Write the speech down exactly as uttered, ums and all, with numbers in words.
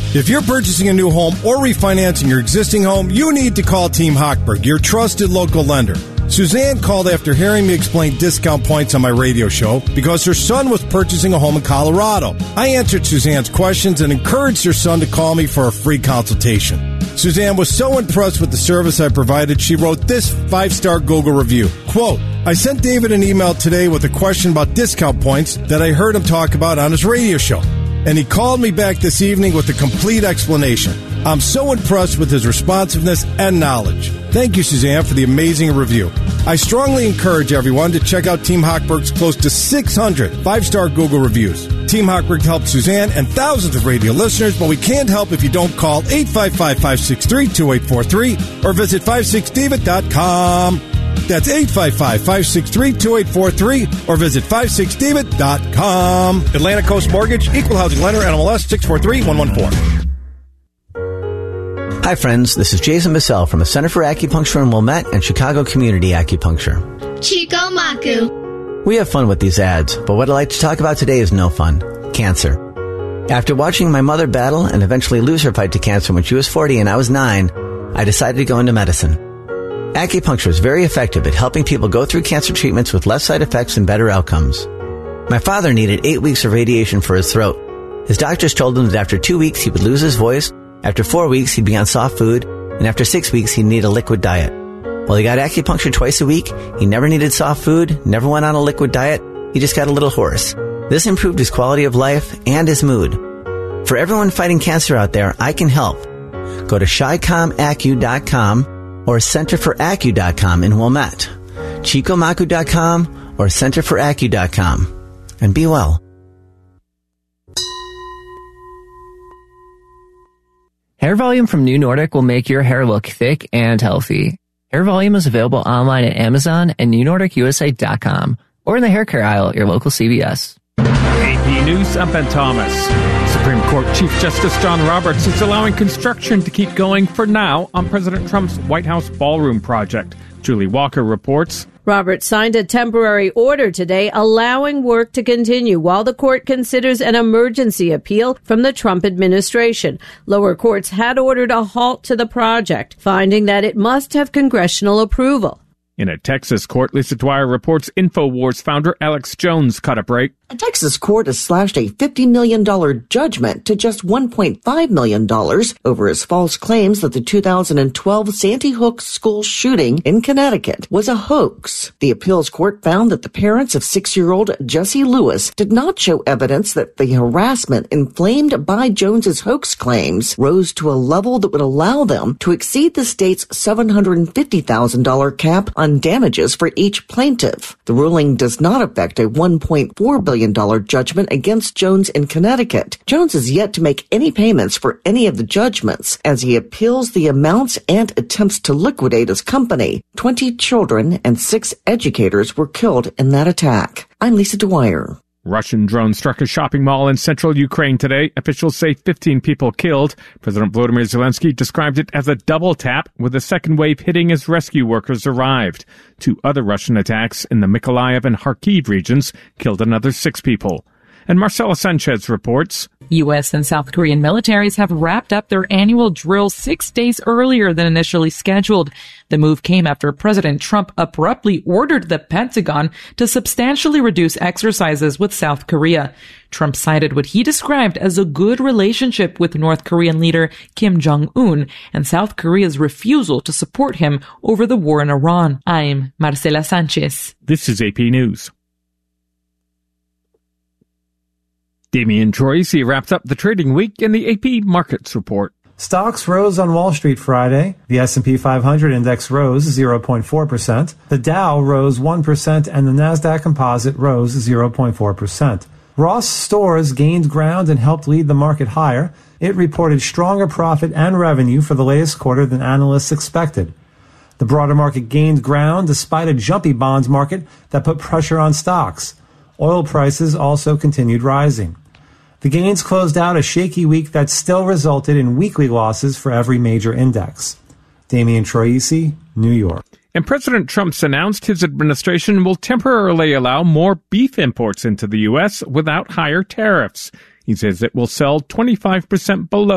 If you're purchasing a new home or refinancing your existing home, you need to call Team Hochberg, your trusted local lender. Suzanne called after hearing me explain discount points on my radio show because her son was purchasing a home in Colorado. I answered Suzanne's questions and encouraged her son to call me for a free consultation. Suzanne was so impressed with the service I provided, she wrote this five-star Google review. Quote, I sent David an email today with a question about discount points that I heard him talk about on his radio show. And he called me back this evening with a complete explanation. I'm so impressed with his responsiveness and knowledge. Thank you, Suzanne, for the amazing review. I strongly encourage everyone to check out Team Hochberg's close to six hundred five-star Google reviews. Team Hochberg helped Suzanne and thousands of radio listeners, but we can't help if you don't call eight five five, five six three, two eight four three or visit five six david dot com. That's eight five five, five six three, two eight four three or visit five six david dot com. Atlantic Coast Mortgage, Equal Housing Lender, N M L S six four three one one four. Hi friends, this is Jason Bissell from the Center for Acupuncture in Wilmette and Chicago Community Acupuncture. Chico Maku. We have fun with these ads, but what I'd like to talk about today is no fun. Cancer. After watching my mother battle and eventually lose her fight to cancer when she was forty and I was nine, I decided to go into medicine. Acupuncture is very effective at helping people go through cancer treatments with less side effects and better outcomes. My father needed eight weeks of radiation for his throat. His doctors told him that after two weeks he would lose his voice, after four weeks he'd be on soft food, and after six weeks he'd need a liquid diet. Well, he got acupuncture twice a week, he never needed soft food, never went on a liquid diet, he just got a little hoarse. This improved his quality of life and his mood. For everyone fighting cancer out there, I can help. Go to chi com acu dot com or center for acu dot com in Wilmette, chico maku dot com or center for acu dot com. And be well. Hair Volume from New Nordic will make your hair look thick and healthy. Hair Volume is available online at Amazon and new nordic u s a dot com or in the hair care aisle at your local C V S. A P News, I'm Ben Thomas. Supreme Court Chief Justice John Roberts is allowing construction to keep going for now on President Trump's White House ballroom project. Julie Walker reports. Roberts signed a temporary order today allowing work to continue while the court considers an emergency appeal from the Trump administration. Lower courts had ordered a halt to the project, finding that it must have congressional approval. In a Texas court, Lisa Dwyer reports InfoWars founder Alex Jones cut a break. A Texas court has slashed a fifty million dollars judgment to just one point five million dollars over his false claims that the two thousand twelve Sandy Hook school shooting in Connecticut was a hoax. The appeals court found that the parents of six-year-old Jesse Lewis did not show evidence that the harassment inflamed by Jones's hoax claims rose to a level that would allow them to exceed the state's seven hundred fifty thousand dollars cap on damages for each plaintiff. The ruling does not affect a one point four billion dollars judgment against Jones in Connecticut. Jones is yet to make any payments for any of the judgments as he appeals the amounts and attempts to liquidate his company. Twenty children and six educators were killed in that attack. I'm Lisa Dwyer. Russian drone struck a shopping mall in central Ukraine today. Officials say fifteen people killed. President Volodymyr Zelensky described it as a double tap, with a second wave hitting as rescue workers arrived. Two other Russian attacks in the Mykolaiv and Kharkiv regions killed another six people. And Marcela Sanchez reports. U S and South Korean militaries have wrapped up their annual drill six days earlier than initially scheduled. The move came after President Trump abruptly ordered the Pentagon to substantially reduce exercises with South Korea. Trump cited what he described as a good relationship with North Korean leader Kim Jong-un and South Korea's refusal to support him over the war in Iran. I'm Marcela Sanchez. This is A P News. Damian Troisi wraps up the trading week in the A P Markets Report. Stocks rose on Wall Street Friday. The S and P five hundred index rose zero point four percent. The Dow rose one percent and the Nasdaq Composite rose zero point four percent. Ross Stores gained ground and helped lead the market higher. It reported stronger profit and revenue for the latest quarter than analysts expected. The broader market gained ground despite a jumpy bonds market that put pressure on stocks. Oil prices also continued rising. The gains closed out a shaky week that still resulted in weekly losses for every major index. Damian Troisi, New York. And President Trump's announced his administration will temporarily allow more beef imports into the U S without higher tariffs. He says it will sell twenty-five percent below